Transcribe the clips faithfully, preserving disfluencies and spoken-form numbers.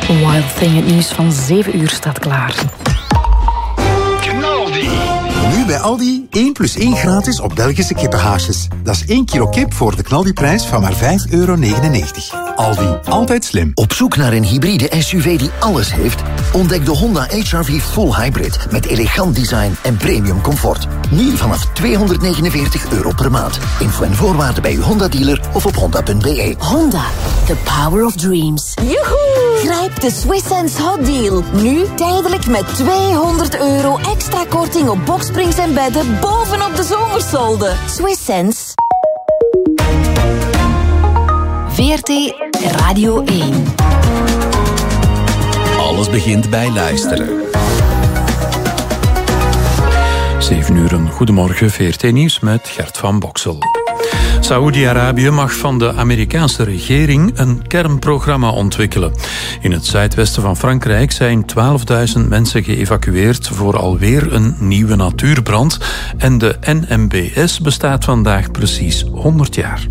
Wild Thing, het nieuws van zeven uur staat klaar. Knaldi. Nu bij Aldi één plus één gratis op Belgische kippenhaasjes. Dat is één kilo kip voor de Knaldi-prijs van maar vijf euro negenennegentig. Aldi, altijd slim. Op zoek naar een hybride S U V die alles heeft? Ontdek de Honda H R V Full Hybrid met elegant design en premium comfort. Nu vanaf tweehonderdnegenenveertig euro per maand. Info en voorwaarden bij uw Honda-dealer of op honda punt b e. Honda, the power of dreams. Joehoe! Grijp de Swiss Sense Hot Deal. Nu tijdelijk met tweehonderd euro extra korting op boksprings en bedden bovenop de zomersolde. Swiss Sense. V R T Radio één. Alles begint bij luisteren. zeven uur, een goedemorgen, V R T Nieuws met Gert van Boksel. Saoedi-Arabië mag van de Amerikaanse regering een kernprogramma ontwikkelen. In het zuidwesten van Frankrijk zijn twaalfduizend mensen geëvacueerd voor alweer een nieuwe natuurbrand. En de N M B S bestaat vandaag precies honderd jaar.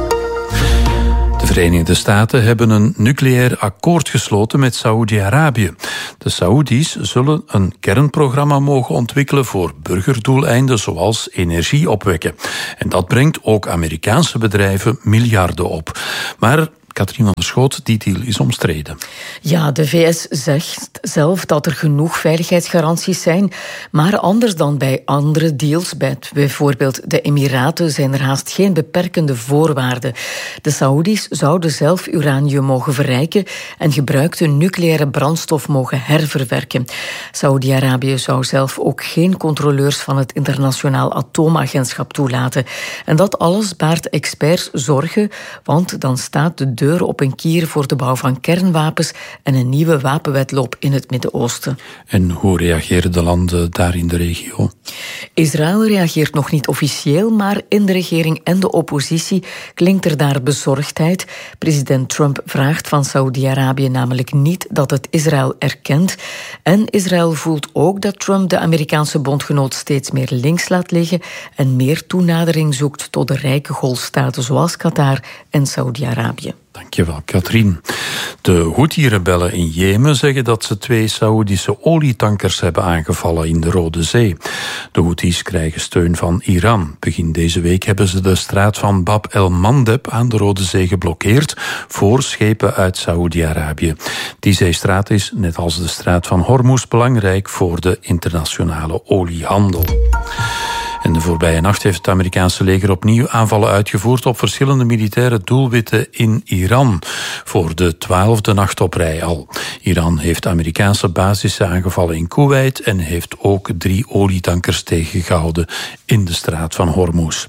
De Verenigde Staten hebben een nucleair akkoord gesloten met Saoedi-Arabië. De Saoedi's zullen een kernprogramma mogen ontwikkelen voor burgerdoeleinden zoals energie opwekken. En dat brengt ook Amerikaanse bedrijven miljarden op. Maar Katrien van der Schoot, die deal is omstreden. Ja, de V S zegt zelf dat er genoeg veiligheidsgaranties zijn, maar anders dan bij andere deals, bij bijvoorbeeld de Emiraten, zijn er haast geen beperkende voorwaarden. De Saoedi's zouden zelf uranium mogen verrijken en gebruikte nucleaire brandstof mogen herverwerken. Saoedi-Arabië zou zelf ook geen controleurs van het Internationaal Atoomagentschap toelaten. En dat alles baart experts zorgen, want dan staat de deur op een kier voor de bouw van kernwapens en een nieuwe wapenwedloop in het Midden-Oosten. En hoe reageren de landen daar in de regio? Israël reageert nog niet officieel, maar in de regering en de oppositie klinkt er daar bezorgdheid. President Trump vraagt van Saoedi-Arabië namelijk niet dat het Israël erkent. En Israël voelt ook dat Trump de Amerikaanse bondgenoot steeds meer links laat liggen en meer toenadering zoekt tot de rijke golfstaten zoals Qatar en Saoedi-Arabië. Dankjewel, Katrien. De Houthi-rebellen in Jemen zeggen dat ze twee Saoedische olietankers hebben aangevallen in de Rode Zee. De Houthis krijgen steun van Iran. Begin deze week hebben ze de straat van Bab el-Mandeb aan de Rode Zee geblokkeerd voor schepen uit Saoedi-Arabië. Die zeestraat is, net als de straat van Hormuz, belangrijk voor de internationale oliehandel. En de voorbije nacht heeft het Amerikaanse leger opnieuw aanvallen uitgevoerd op verschillende militaire doelwitten in Iran. Voor de twaalfde nacht op rij al. Iran heeft Amerikaanse basissen aangevallen in Kuwait en heeft ook drie olietankers tegengehouden in de straat van Hormuz.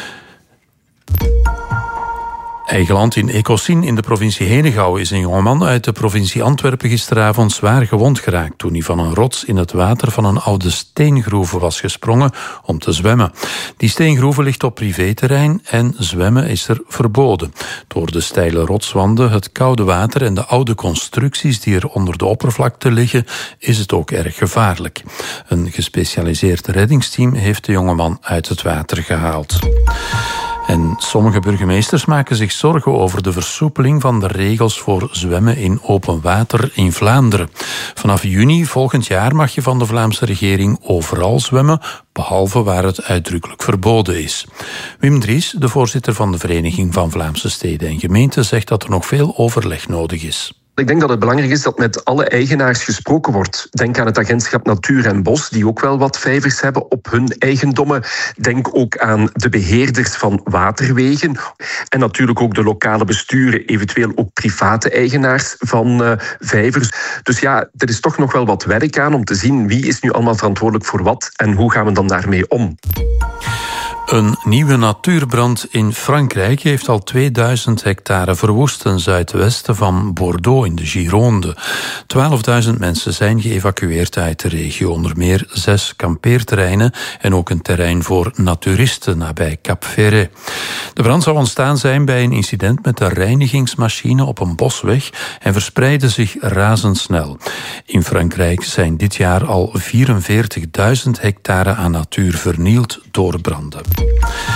Eigen land in Ecossin in de provincie Henegouwen is een jongeman uit de provincie Antwerpen gisteravond zwaar gewond geraakt toen hij van een rots in het water van een oude steengroeve was gesprongen om te zwemmen. Die steengroeve ligt op privéterrein en zwemmen is er verboden. Door de steile rotswanden, het koude water en de oude constructies die er onder de oppervlakte liggen, is het ook erg gevaarlijk. Een gespecialiseerd reddingsteam heeft de jongeman uit het water gehaald. En sommige burgemeesters maken zich zorgen over de versoepeling van de regels voor zwemmen in open water in Vlaanderen. Vanaf juni volgend jaar mag je van de Vlaamse regering overal zwemmen, behalve waar het uitdrukkelijk verboden is. Wim Dries, de voorzitter van de Vereniging van Vlaamse Steden en Gemeenten, zegt dat er nog veel overleg nodig is. Ik denk dat het belangrijk is dat met alle eigenaars gesproken wordt. Denk aan het agentschap Natuur en Bos, die ook wel wat vijvers hebben op hun eigendommen. Denk ook aan de beheerders van waterwegen. En natuurlijk ook de lokale besturen, eventueel ook private eigenaars van uh, vijvers. Dus ja, er is toch nog wel wat werk aan om te zien wie is nu allemaal verantwoordelijk voor wat en hoe gaan we dan daarmee om. Een nieuwe natuurbrand in Frankrijk heeft al tweeduizend hectare verwoest ten zuidwesten van Bordeaux in de Gironde. twaalfduizend mensen zijn geëvacueerd uit de regio, onder meer zes kampeerterreinen en ook een terrein voor naturisten nabij Cap Ferret. De brand zou ontstaan zijn bij een incident met een reinigingsmachine op een bosweg en verspreidde zich razendsnel. In Frankrijk zijn dit jaar al vierenveertigduizend hectare aan natuur vernield door branden.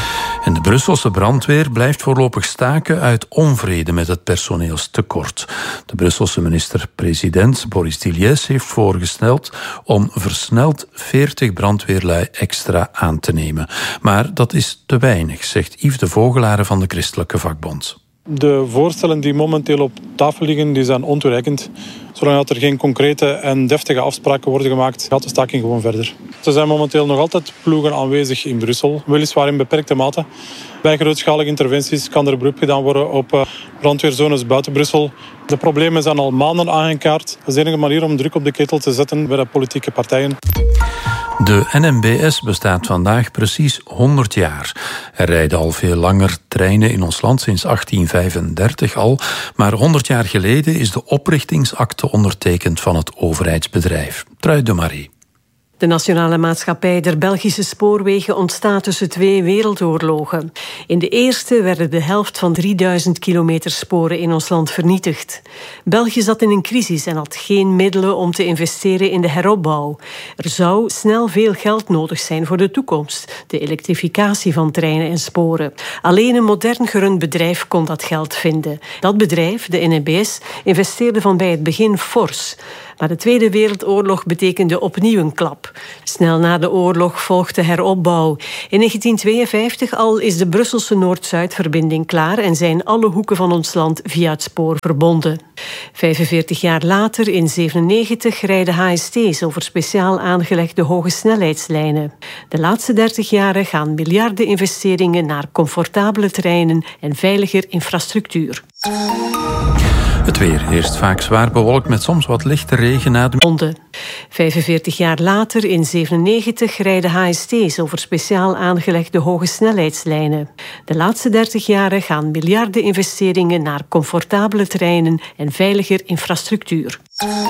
En de Brusselse brandweer blijft voorlopig staken uit onvrede met het personeelstekort. De Brusselse minister-president Boris Diliès heeft voorgesteld om versneld veertig brandweerlui extra aan te nemen. Maar dat is te weinig, zegt Yves de Vogelare van de Christelijke Vakbond. De voorstellen die momenteel op tafel liggen, die zijn ontoereikend. Zolang er geen concrete en deftige afspraken worden gemaakt, gaat de staking gewoon verder. Er zijn momenteel nog altijd ploegen aanwezig in Brussel, weliswaar in beperkte mate. Bij grootschalige interventies kan er beroep gedaan worden op brandweerzones buiten Brussel. De problemen zijn al maanden aangekaart. Dat is de enige manier om druk op de ketel te zetten bij de politieke partijen. De N M B S bestaat vandaag precies honderd jaar. Er rijden al veel langer treinen in ons land, sinds achttien vijfendertig al. Maar honderd jaar geleden is de oprichtingsakte ondertekend van het overheidsbedrijf. Trui de Marie. De Nationale Maatschappij der Belgische Spoorwegen ontstaat tussen twee wereldoorlogen. In de eerste werden de helft van drieduizend kilometer sporen in ons land vernietigd. België zat in een crisis en had geen middelen om te investeren in de heropbouw. Er zou snel veel geld nodig zijn voor de toekomst, de elektrificatie van treinen en sporen. Alleen een modern gerund bedrijf kon dat geld vinden. Dat bedrijf, de N M B S, investeerde van bij het begin fors. Maar de Tweede Wereldoorlog betekende opnieuw een klap. Snel na de oorlog volgde heropbouw. In negentien tweeënvijftig al is de Brusselse Noord-Zuid-verbinding klaar en zijn alle hoeken van ons land via het spoor verbonden. vijfenveertig jaar later, in zevenennegentig, rijden H S T's over speciaal aangelegde hoge snelheidslijnen. De laatste dertig jaren gaan miljarden investeringen naar comfortabele treinen en veiliger infrastructuur. Het weer eerst vaak zwaar bewolkt met soms wat lichte regen na de... vijfenveertig jaar later, in zevenennegentig, rijden H S T's over speciaal aangelegde hoge snelheidslijnen. De laatste dertig jaren gaan miljarden investeringen naar comfortabele treinen en veiliger infrastructuur.